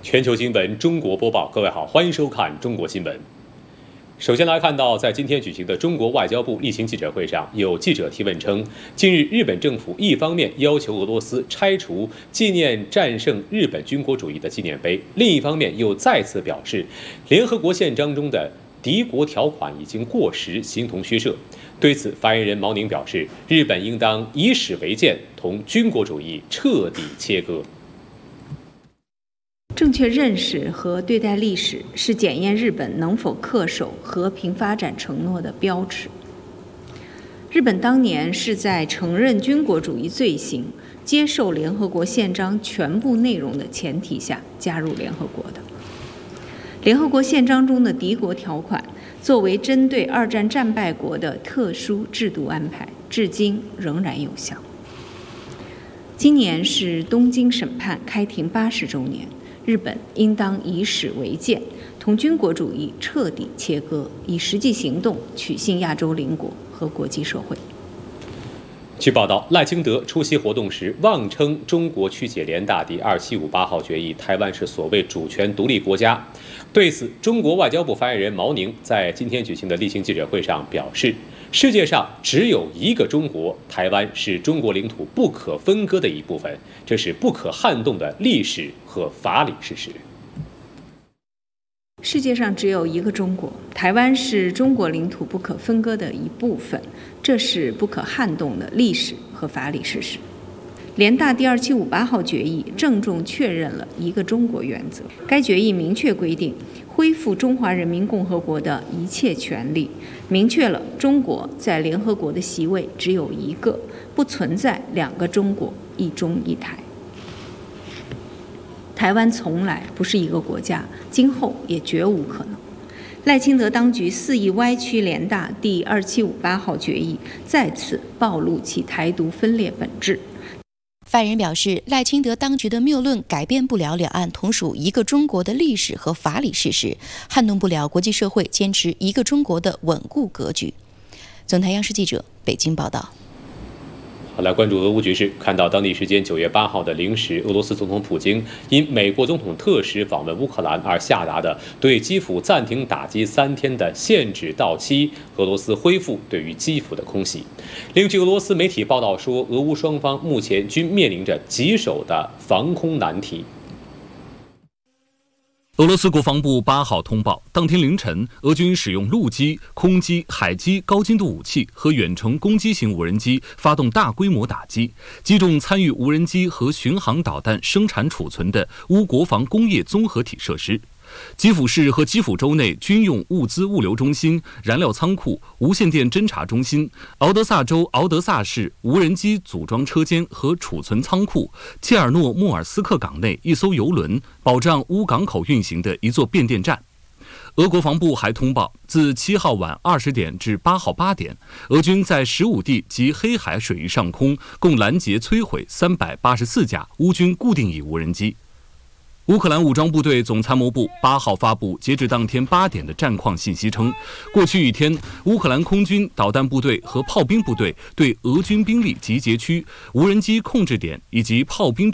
全球新闻中国播报，各位好，欢迎收看中国新闻。首先来看到，在今天举行的中国外交部例行记者会上，有记者提问称，近日日本政府一方面要求俄罗斯拆除纪念战胜日本军国主义的纪念碑，另一方面又再次表示，联合国宪章中的敌国条款已经过时，形同虚设。对此，发言人毛宁表示，日本应当以史为鉴，同军国主义彻底切割。 正确认识和对待历史是检验日本能否恪守和平发展承诺的标尺。日本当年是在承认军国主义罪行、接受联合国宪章全部内容的前提下加入联合国的。联合国宪章中的敌国条款作为针对二战战败国的特殊制度安排，至今仍然有效。今年是东京审判开庭80周年。日本应当以史为鉴，同军国主义彻底切割，以实际行动取信亚洲邻国和国际社会。 据报道，赖清德出席活动时妄称中国曲解联大第2758号决议，台湾是所谓主权独立国家。对此，中国外交部发言人毛宁在今天举行的例行记者会上表示，世界上只有一个中国，台湾是中国领土不可分割的一部分，这是不可撼动的历史和法理事实。 世界上只有一个中国，台湾是中国领土不可分割的一部分，这是不可撼动的历史和法理事实。联大第2758号决议郑重确认了一个中国原则。该决议明确规定，恢复中华人民共和国的一切权利，明确了中国在联合国的席位只有一个，不存在两个中国，一中一台。台湾从来不是一个国家，今后也绝无可能。赖清德当局肆意歪曲联大第2758号决议，再次暴露其台独分裂本质。 发言人表示，赖清德当局的谬论改变不了两岸同属一个中国的历史和法理事实，撼动不了国际社会坚持一个中国的稳固格局。总台央视记者北京报道。 好，来关注俄乌局势。看到当地时间9月8号的零时，俄罗斯总统普京因美国总统特使访问乌克兰而下达的对基辅暂停打击3天的限制到期，俄罗斯恢复对于基辅的空袭。另据俄罗斯媒体报道说，俄乌双方目前均面临着棘手的防空难题。 俄罗斯国防部8号通报，当天凌晨，俄军使用陆基、空基、海基高精度武器和远程攻击型无人机发动大规模打击，击中参与无人机和巡航导弹生产储存的乌国防工业综合体设施。基辅市和基辅州内军用物资物流中心、燃料仓库、无线电侦察中心，敖德萨州敖德萨市无人机组装车间和储存仓库，切尔诺莫尔斯克港内一艘油轮，保障乌港口运行的一座变电站。俄国防部还通报，自7号晚20点至8号8点，俄军在15地及黑海水域上空共拦截摧毁384架乌军固定翼无人机。乌克兰武装部队总参谋部8号发布截至当天8点的战况信息称，过去一天，乌克兰空军、导弹部队和炮兵部队对俄军兵力集结区、无人机控制点以及炮兵